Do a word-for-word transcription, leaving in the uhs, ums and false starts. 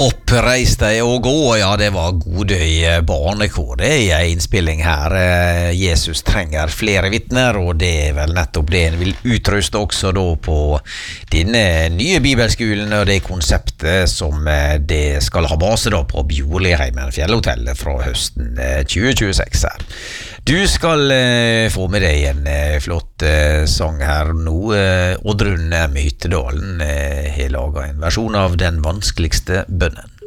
Oppreis deg og gå, ja det var Godøy barnekor, det er en innspilling her. Jesus trenger flere vittner, og det er vel nettopp det en vil utruste også da på denne nye bibelskolen, og det konseptet som det skal ha base da på Bjorliheimen fjellhotellet fra høsten tjue tjueseks her. Du skal eh, få med deg en eh, flott eh, sang her nå. Eh, Oddrun Mytedalen eh, har laget en versjon av Den vanskeligste bønnen.